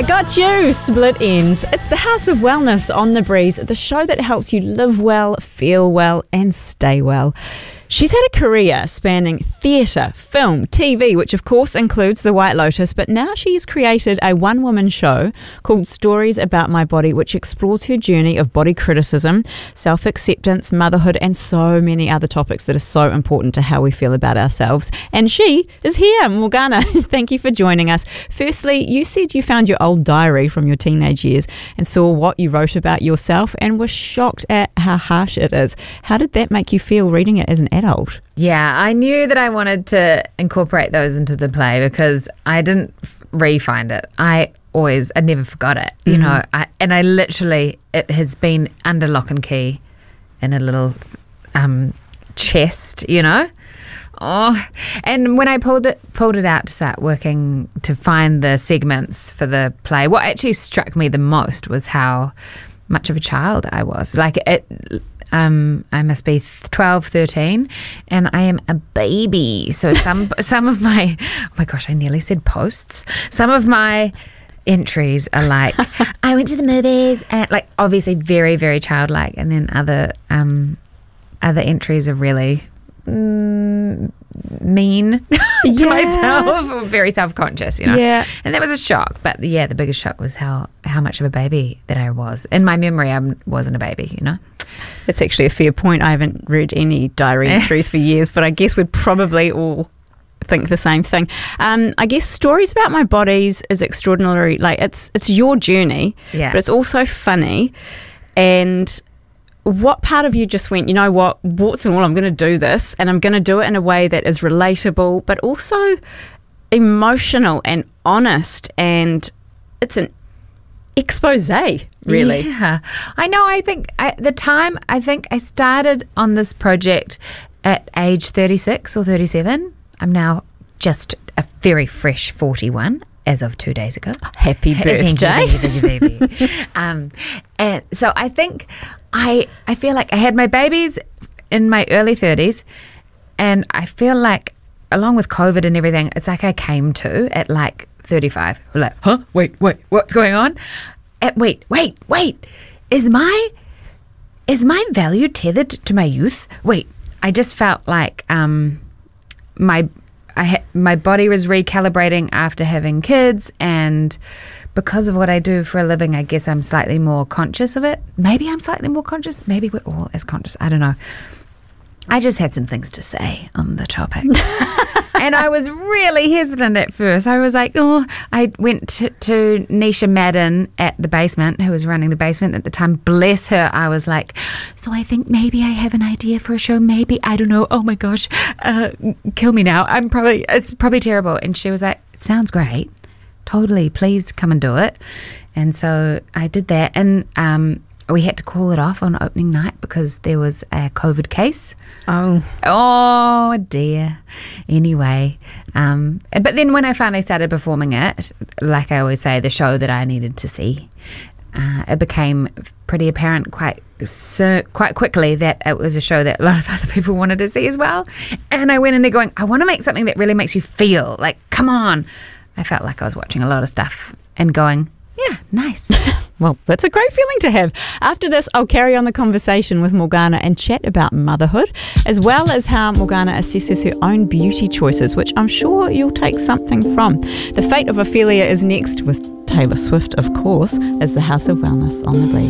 I got you, Split Ends. It's the House of Wellness on the Breeze, the show that helps you live well, feel well, and stay well. She's had a career spanning theatre, film, TV, which of course includes The White Lotus, but now she's created a one-woman show called Stories About My Body, which explores her journey of body criticism, self-acceptance, motherhood, and so many other topics that are so important to how we feel about ourselves. And she is here, Morgana. Thank you for joining us. Firstly, you said you found your old diary from your teenage years and saw what you wrote about yourself and were shocked at how harsh it is. How did that make you feel reading it as an adult? Yeah, I knew that I wanted to incorporate those into the play because I didn't re-find it. I never forgot it, you know. I literally, it has been under lock and key in a little chest, you know. Oh, and when I pulled it out to start working to find the segments for the play, what actually struck me the most was how much of a child I was. Like I must be 12, 13, and I am a baby. So some of my, oh my gosh, I nearly said posts. Some of my entries are like, I went to the movies, and like obviously very, very childlike, and then other entries are really mean to myself, or very self-conscious, you know. Yeah. And that was a shock. But yeah, the biggest shock was how much of a baby that I was. In my memory, I wasn't a baby, you know. That's actually a fair point. I haven't read any diary entries for years, but I guess we'd probably all think the same thing. I guess Stories About My Bodies is extraordinary. Like it's your journey, but it's also funny. And what part of you just went, you know what, warts and all, I'm going to do this, and I'm going to do it in a way that is relatable, but also emotional and honest, and it's an expose, really. Yeah, I know. I think I started on this project at age 36 or 37. I'm now just a very fresh 41 as of 2 days ago. Happy birthday. Thank you, baby. And so I think I feel like I had my babies in my early 30s, and I feel like along with COVID and everything, it's like I came to at like 35. We're like, huh? Wait, what's going on? Wait. Is my value tethered to my youth? Wait, I just felt like my body was recalibrating after having kids, and because of what I do for a living, I guess I'm slightly more conscious of it. Maybe I'm slightly more conscious. Maybe we're all as conscious. I don't know. I just had some things to say on the topic. And I was really hesitant at first. I was like, I went to Nisha Madden at the Basement, who was running the Basement at the time. Bless her. I was like, so I think maybe I have an idea for a show. Maybe, I don't know. Oh my gosh, kill me now. It's probably terrible. And she was like, it sounds great. Totally, please come and do it. And so I did that. And we had to call it off on opening night because there was a COVID case. Oh dear. Anyway, but then when I finally started performing it, like I always say, the show that I needed to see, it became pretty apparent quite quickly that it was a show that a lot of other people wanted to see as well. And I went in there going, I want to make something that really makes you feel like, come on. I felt like I was watching a lot of stuff and going, yeah, nice. Well, that's a great feeling to have. After this, I'll carry on the conversation with Morgana and chat about motherhood, as well as how Morgana assesses her own beauty choices, which I'm sure you'll take something from. The Fate of Ophelia is next with Taylor Swift, of course, as the House of Wellness on the Breeze.